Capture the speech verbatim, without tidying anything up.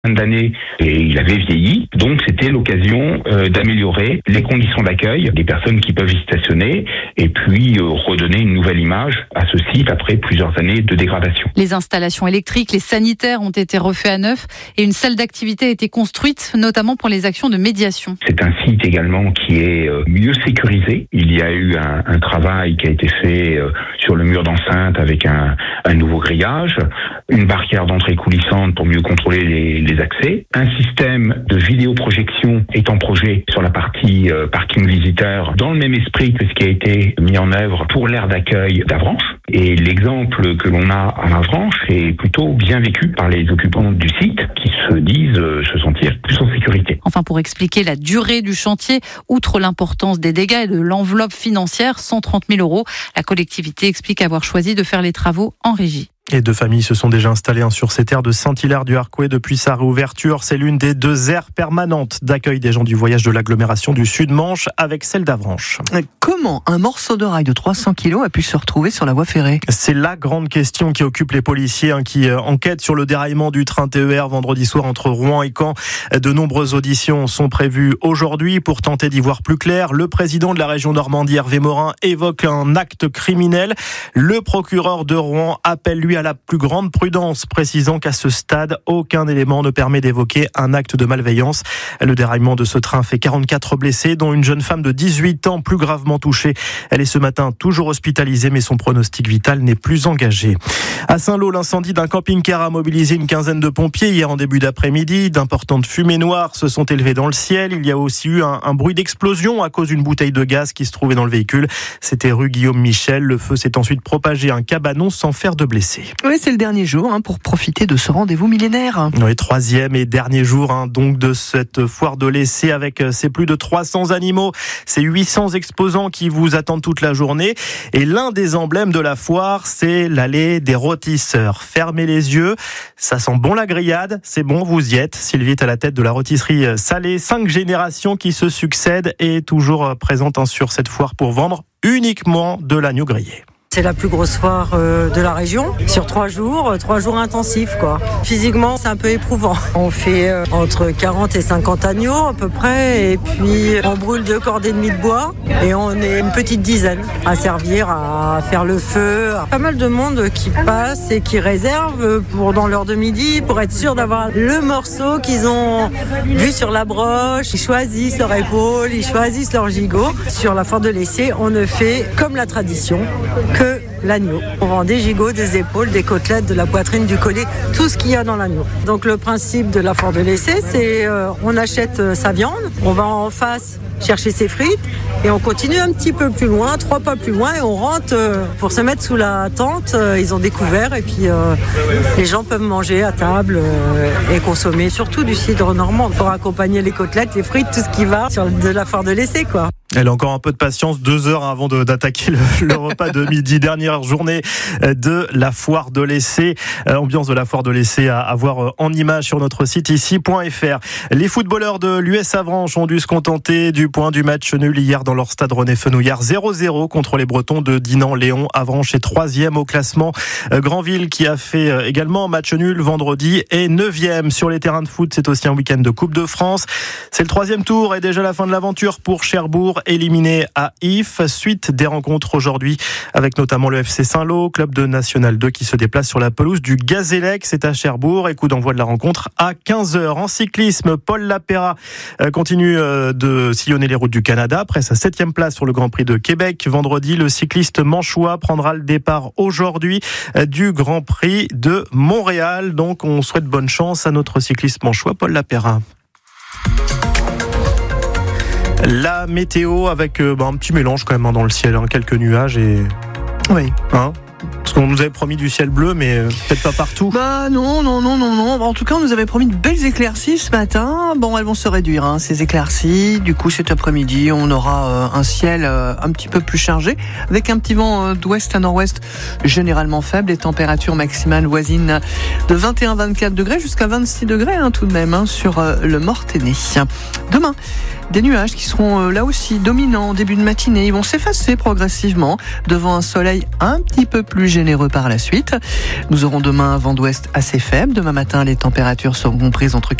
d'années et il avait vieilli. Donc c'était l'occasion euh, d'améliorer les conditions d'accueil des personnes qui peuvent y stationner et puis euh, redonner une nouvelle image à ce site après plusieurs années de dégradation. Les installations électriques, les sanitaires ont été refaits à neuf et une salle d'activité a été construite, notamment pour les actions de médiation. C'est un site également qui est euh, mieux sécurisé. Il y a eu un, un travail qui a été fait euh, sur le mur d'enceinte avec un, un nouveau grillage, une barrière d'entrée coulissante pour mieux contrôler les, les accès. Un système de vidéoprojection est en projet sur la partie euh, parking visiteur dans le même esprit que ce qui a été mis en œuvre pour l'aire d'accueil d'Avranches. Et l'exemple que l'on a à Avranches est plutôt bien vécu par les occupants du site qui se disent euh, se sentir plus en sécurité. Enfin, pour expliquer la durée du chantier, outre l'importance des dégâts et de l'enveloppe financière, cent trente mille euros, la collectivité explique avoir choisi de faire les travaux en régie. Et deux familles se sont déjà installées sur ces terres de Saint-Hilaire-du-Harcouët depuis sa réouverture. C'est l'une des deux aires permanentes d'accueil des gens du voyage de l'agglomération du Sud-Manche avec celle d'Avranches. Comment un morceau de rail de trois cents kilos a pu se retrouver sur la voie ferrée ? C'est la grande question qui occupe les policiers hein, qui enquêtent sur le déraillement du train T E R vendredi soir entre Rouen et Caen. De nombreuses auditions sont prévues aujourd'hui pour tenter d'y voir plus clair. Le président de la région Normandie, Hervé Morin, évoque un acte criminel. Le procureur de Rouen appelle lui à la plus grande prudence, précisant qu'à ce stade, aucun élément ne permet d'évoquer un acte de malveillance. Le déraillement de ce train fait quarante-quatre blessés, dont une jeune femme de dix-huit ans plus gravement touchée. Elle est ce matin toujours hospitalisée, mais son pronostic vital n'est plus engagé. À Saint-Lô, l'incendie d'un camping-car a mobilisé une quinzaine de pompiers hier en début d'après-midi. D'importantes fumées noires se sont élevées dans le ciel. Il y a aussi eu un, un bruit d'explosion à cause d'une bouteille de gaz qui se trouvait dans le véhicule. C'était rue Guillaume Michel. Le feu s'est ensuite propagé à un cabanon sans faire de blessés. Oui, c'est le dernier jour hein, pour profiter de ce rendez-vous millénaire. Oui, troisième et dernier jour hein, donc de cette foire de l'essai avec ses plus de trois cents animaux, ces huit cents exposants qui vous attendent toute la journée. Et l'un des emblèmes de la foire, c'est l'allée des rôtisseurs. Fermez les yeux, ça sent bon la grillade, c'est bon, vous y êtes. Sylvie est à la tête de la rôtisserie salée, cinq générations qui se succèdent et toujours présente hein, sur cette foire pour vendre uniquement de l'agneau grillé. C'est la plus grosse foire euh, de la région, sur trois jours, trois jours intensifs quoi. Physiquement, c'est un peu éprouvant. On fait euh, entre quarante et cinquante agneaux à peu près, et puis on brûle deux cordes et demie de bois, et on est une petite dizaine à servir, à faire le feu. Pas mal de monde qui passe et qui réserve pour dans l'heure de midi pour être sûr d'avoir le morceau qu'ils ont vu sur la broche. Ils choisissent leur épaule, ils choisissent leur gigot. Sur la foire de l'essai, on ne fait comme la tradition que l'agneau. On vend des gigots, des épaules, des côtelettes, de la poitrine, du collet, tout ce qu'il y a dans l'agneau. Donc le principe de la foire de l'essai, c'est euh, on achète euh, sa viande, on va en face chercher ses frites et on continue un petit peu plus loin, trois pas plus loin, et on rentre euh, pour se mettre sous la tente. Euh, ils ont découvert et puis euh, les gens peuvent manger à table euh, et consommer surtout du cidre normand pour accompagner les côtelettes, les frites, tout ce qui va sur de la foire de l'essai quoi. Elle a encore un peu de patience, deux heures avant de, d'attaquer le, le repas de midi. Dernière journée de la foire de l'essai. Euh, ambiance de la foire de l'essai à, à voir en image sur notre site ici point f r. Les footballeurs de l'U S Avranches ont dû se contenter du point du match nul hier dans leur stade René Fenouillard. zéro zéro contre les Bretons de Dinan-Léon. Avranches est troisième au classement. Euh, Granville qui a fait également match nul vendredi est neuvième sur les terrains de foot. C'est aussi un week-end de Coupe de France. C'est le troisième tour et déjà la fin de l'aventure pour Cherbourg. Éliminé à If, suite des rencontres aujourd'hui avec notamment le F C Saint-Lô, club de National deux qui se déplace sur la pelouse du Gazélec, c'est à Cherbourg, et coup d'envoi de la rencontre à quinze heures. En cyclisme, Paul Lapéra continue de sillonner les routes du Canada après sa septième place sur le Grand Prix de Québec. Vendredi, le cycliste manchois prendra le départ aujourd'hui du Grand Prix de Montréal, donc on souhaite bonne chance à notre cycliste manchois Paul Lapéra. La météo avec euh, bah, un petit mélange quand même hein, dans le ciel, hein, quelques nuages et... Oui. Hein Parce qu'on nous avait promis du ciel bleu, mais euh, peut-être pas partout. Bah non, non, non, non, non. En tout cas, on nous avait promis de belles éclaircies ce matin. Bon, elles vont se réduire, hein, ces éclaircies. Du coup, cet après-midi, on aura euh, un ciel euh, un petit peu plus chargé, avec un petit vent euh, d'ouest à nord-ouest généralement faible. Les températures maximales voisines de vingt et un à vingt-quatre degrés jusqu'à vingt-six degrés hein, tout de même hein, sur euh, le Mortainais. Demain, des nuages qui seront euh, là aussi dominants en début de matinée. Ils vont s'effacer progressivement devant un soleil un petit peu plus généreux. généreux par la suite. Nous aurons demain un vent d'ouest assez faible. Demain matin, les températures seront comprises entre